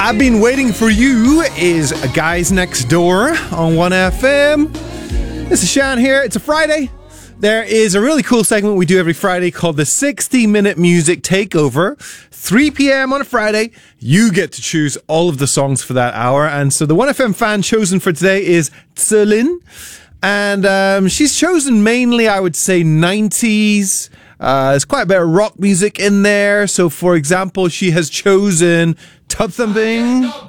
I've Been Waiting for You is Guys Next Door on 1FM. This is Sean here. It's a Friday. There is a really cool segment we do every Friday called the 60-Minute Music Takeover. 3 p.m. on a Friday. You get to choose all of the songs for that hour. And so the 1FM fan chosen for today is Tselin. And she's chosen mainly, I would say, 90s. There's quite a bit of rock music in there. So, for example, she has chosen Tub Thumping.